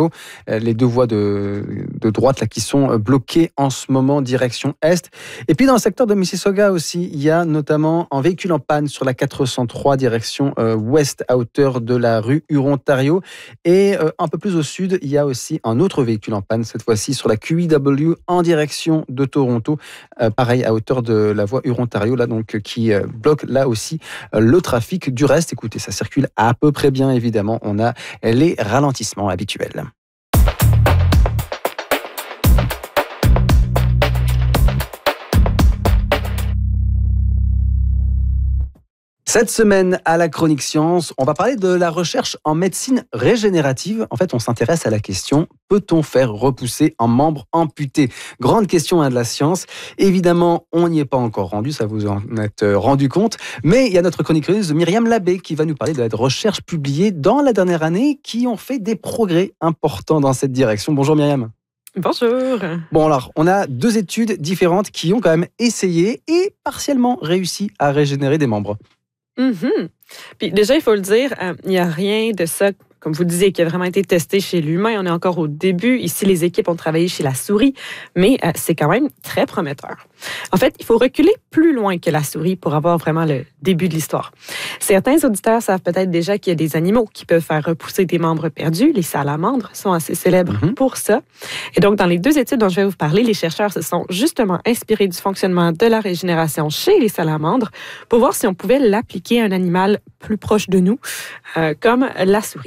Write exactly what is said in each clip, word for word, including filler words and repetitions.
Ontario. Les deux voies de, de droite là, qui sont bloquées en ce moment, direction Est. Et puis dans le secteur de Mississauga aussi, il y a notamment un véhicule en panne sur la quatre cent trois, direction euh, Ouest, à hauteur de la rue Huron-Ontario. Et euh, un peu plus au sud, il y a aussi un autre véhicule en panne, cette fois-ci sur la Q E W en direction de Toronto. Euh, pareil, à hauteur de la voie Huron-Ontario, là, donc, qui euh, bloque là aussi euh, le trafic. Du reste, écoutez, ça circule à peu près bien, évidemment. On a les ralentissements habituels. Cette semaine, à la Chronique Science, on va parler de la recherche en médecine régénérative. En fait, on s'intéresse à la question, peut-on faire repousser un membre amputé ? Grande question hein, de la science. Évidemment, on n'y est pas encore rendu, ça vous en êtes rendu compte. Mais il y a notre chroniqueuse Myriam Labbé qui va nous parler de la recherche publiée dans la dernière année qui ont fait des progrès importants dans cette direction. Bonjour Myriam. Bonjour. Bon alors, on a deux études différentes qui ont quand même essayé et partiellement réussi à régénérer des membres. Mm-hmm. Puis déjà, il faut le dire, il euh, n'y a rien de ça, comme vous disiez, qui a vraiment été testé chez l'humain. On est encore au début. Ici, les équipes ont travaillé chez la souris, mais euh, c'est quand même très prometteur. En fait, il faut reculer plus loin que la souris pour avoir vraiment le début de l'histoire. Certains auditeurs savent peut-être déjà qu'il y a des animaux qui peuvent faire repousser des membres perdus. Les salamandres sont assez célèbres mm-hmm. pour ça. Et donc, dans les deux études dont je vais vous parler, les chercheurs se sont justement inspirés du fonctionnement de la régénération chez les salamandres pour voir si on pouvait l'appliquer à un animal plus proche de nous, euh, comme la souris.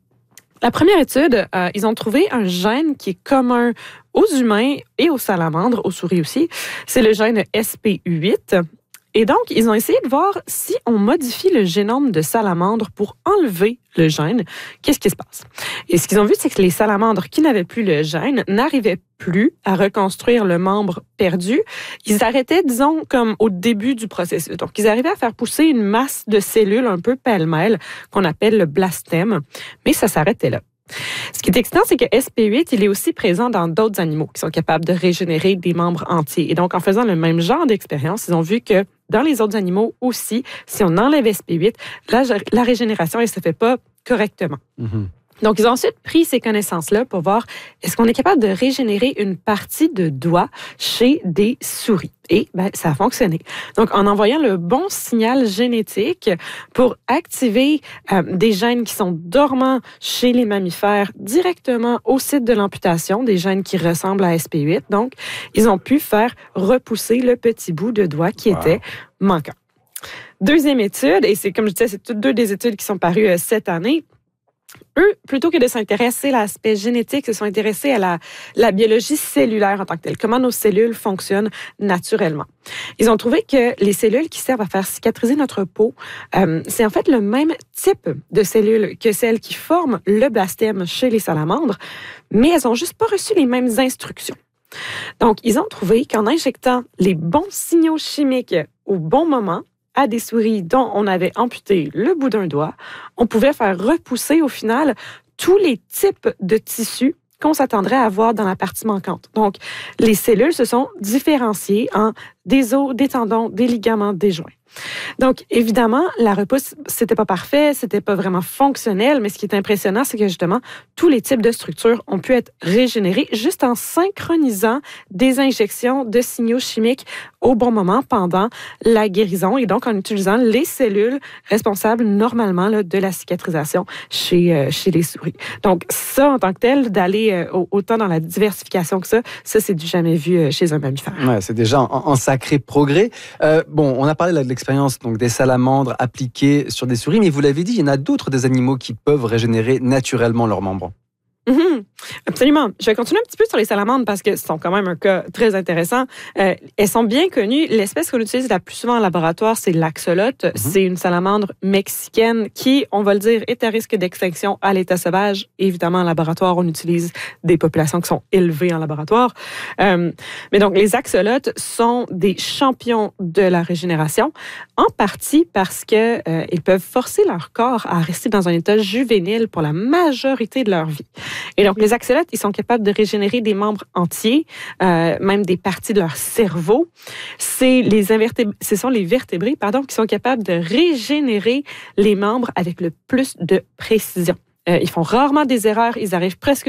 La première étude, euh, ils ont trouvé un gène qui est commun aux humains et aux salamandres, aux souris aussi. C'est le gène S P huit. Et donc, ils ont essayé de voir si on modifie le génome de salamandres pour enlever le gène, qu'est-ce qui se passe? Et ce qu'ils ont vu, c'est que les salamandres qui n'avaient plus le gène n'arrivaient plus à reconstruire le membre perdu. Ils arrêtaient, disons, comme au début du processus. Donc, ils arrivaient à faire pousser une masse de cellules un peu pêle-mêle qu'on appelle le blastème, mais ça s'arrêtait là. Ce qui est excitant, c'est que S P huit, il est aussi présent dans d'autres animaux qui sont capables de régénérer des membres entiers. Et donc, en faisant le même genre d'expérience, ils ont vu que dans les autres animaux aussi, si on enlève S P huit, la, la régénération, elle ne se fait pas correctement. Mm-hmm. Donc, ils ont ensuite pris ces connaissances-là pour voir est-ce qu'on est capable de régénérer une partie de doigt chez des souris. Et ben, ça a fonctionné. Donc, en envoyant le bon signal génétique pour activer euh, des gènes qui sont dormants chez les mammifères directement au site de l'amputation, des gènes qui ressemblent à S P huit. Donc, ils ont pu faire repousser le petit bout de doigt qui wow. était manquant. Deuxième étude, et c'est comme je disais, c'est toutes deux des études qui sont parues euh, cette année. Eux, plutôt que de s'intéresser à l'aspect génétique, se sont intéressés à la, la biologie cellulaire en tant que telle, comment nos cellules fonctionnent naturellement. Ils ont trouvé que les cellules qui servent à faire cicatriser notre peau, euh, c'est en fait le même type de cellules que celles qui forment le blastème chez les salamandres, mais elles n'ont juste pas reçu les mêmes instructions. Donc, ils ont trouvé qu'en injectant les bons signaux chimiques au bon moment, à des souris dont on avait amputé le bout d'un doigt, on pouvait faire repousser au final tous les types de tissus qu'on s'attendrait à voir dans la partie manquante. Donc, les cellules se sont différenciées en des os, des tendons, des ligaments, des joints. Donc, évidemment, la repousse, c'était pas parfait, c'était pas vraiment fonctionnel, mais ce qui est impressionnant, c'est que justement, tous les types de structures ont pu être régénérés juste en synchronisant des injections de signaux chimiques au bon moment pendant la guérison et donc en utilisant les cellules responsables normalement là, de la cicatrisation chez, euh, chez les souris. Donc, ça, en tant que tel, d'aller euh, autant dans la diversification que ça, ça, c'est du jamais vu euh, chez un mammifère. Ouais, c'est déjà un, un sacré progrès. Euh, bon, on a parlé là, de l'expérience donc, des salamandres appliquées sur des souris, mais vous l'avez dit, il y en a d'autres des animaux qui peuvent régénérer naturellement leurs membres. Mm-hmm. Absolument. Je vais continuer un petit peu sur les salamandres parce que ce sont quand même un cas très intéressant. Euh, elles sont bien connues. L'espèce qu'on utilise la plus souvent en laboratoire, c'est l'axolote. Mm-hmm. C'est une salamandre mexicaine qui, on va le dire, est à risque d'extinction à l'état sauvage. Évidemment, en laboratoire, on utilise des populations qui sont élevées en laboratoire. Euh, mais donc, les axolotes sont des champions de la régénération, en partie parce qu'ils euh, peuvent forcer leur corps à rester dans un état juvénile pour la majorité de leur vie. Et donc, les axolotes, ils sont capables de régénérer des membres entiers, euh, même des parties de leur cerveau. C'est les invertébrés, ce sont les vertébrés, pardon, qui sont capables de régénérer les membres avec le plus de précision. Euh, ils font rarement des erreurs, ils arrivent presque